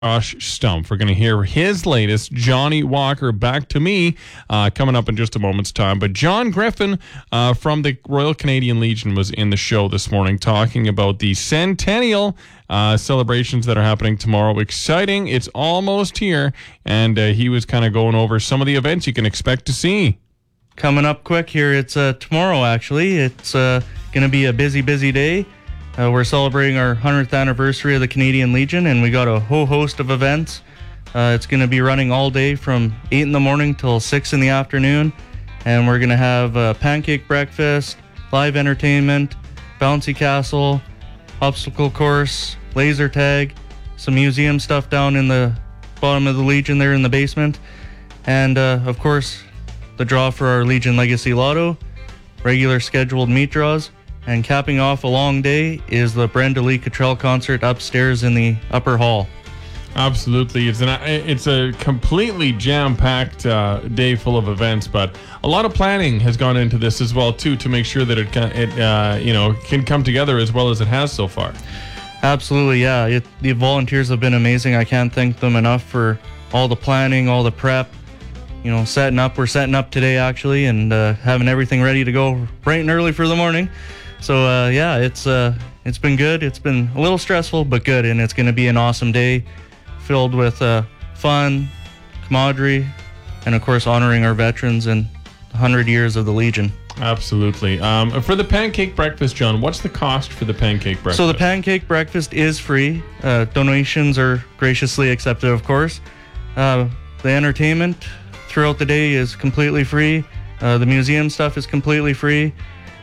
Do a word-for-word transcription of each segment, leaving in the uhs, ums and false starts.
Josh Stumpf. We're going to hear his latest, Johnny Walker, Back to Me, uh, coming up in just a moment's time. But John Griffin uh, from the Royal Canadian Legion was in the show this morning talking about the centennial uh, celebrations that are happening tomorrow. Exciting. It's almost here. And uh, he was kind of going over some of the events you can expect to see. Coming up quick here, it's uh, tomorrow, actually. It's uh, going to be a busy, busy day. Uh, we're celebrating our one hundredth anniversary of the Canadian Legion, and we got a whole host of events. Uh, it's going to be running all day from eight in the morning till six in the afternoon, and we're going to have a pancake breakfast, live entertainment, bouncy castle, obstacle course, laser tag, some museum stuff down in the bottom of the Legion there in the basement, and uh, of course the draw for our Legion Legacy Lotto, regular scheduled meat draws. And capping off a long day is the Brenda Lee Cottrell concert upstairs in the upper hall. Absolutely. It's an it's a completely jam-packed uh, day full of events, but a lot of planning has gone into this as well, too, to make sure that it, can, it uh, you know, can come together as well as it has so far. Absolutely, yeah. It, the volunteers have been amazing. I can't thank them enough for all the planning, all the prep. You know, setting up. We're setting up today, actually, and uh, having everything ready to go bright and early for the morning. So, uh, yeah, it's uh, it's been good. It's been a little stressful, but good. And it's going to be an awesome day filled with uh, fun, camaraderie, and, of course, honoring our veterans and one hundred years of the Legion. Absolutely. Um, for the pancake breakfast, John, what's the cost for the pancake breakfast? So the pancake breakfast is free. Uh, donations are graciously accepted, of course. Uh, the entertainment throughout the day is completely free. Uh, the museum stuff is completely free.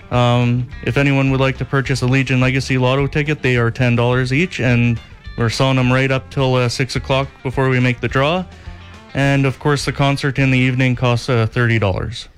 Um, if anyone would like to purchase a Legion Legacy Lotto ticket, they are ten dollars each, and we're selling them right up till uh, six o'clock before we make the draw. And, of course, the concert in the evening costs uh, thirty dollars.